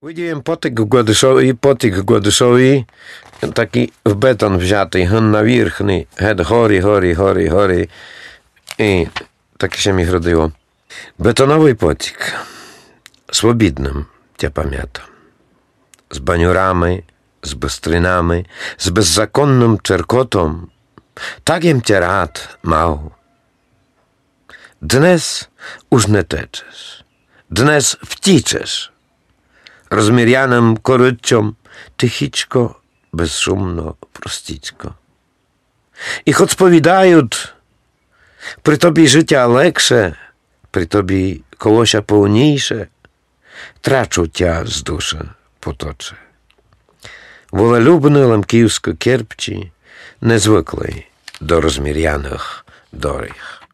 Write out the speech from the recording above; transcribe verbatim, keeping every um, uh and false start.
Видіємо потік Гладишовий, потік Гладишовий, такий в бетон взятий, ген навірхний, геть горі, горі, горі, горі. І таке ще міг родило. Бетоновий потік, свобідним, я пам'ятаю. З банюрами, з бистринами, з беззаконним черкотом. Так єм тя рад мав. Днес уж не течеш, днес втічеш. Розміряним корицем тихічко, безшумно, простічко. І хоч сповідають, при тобі життя легше, при тобі колося повніше, трачу тя з душа поточе. Волелюбний лемківсько-керпчі, не звиклий до розміряних доріг.